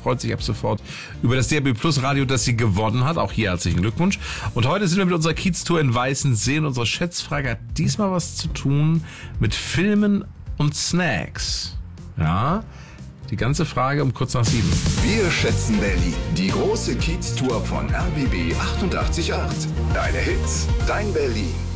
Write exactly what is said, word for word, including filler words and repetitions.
freut sich ab sofort über das D A B Plus Radio, das sie gewonnen hat. Auch hier herzlichen Glückwunsch. Und heute sind wir mit unserer Kiez-Tour in Weißensee und unsere Schätzfrage hat diesmal was zu tun mit Filmen und Snacks. Ja, die ganze Frage um kurz nach sieben. Wir schätzen Berlin. Die große Kiez-Tour von R B B achtundachtzig Komma acht. Deine Hits, dein Berlin.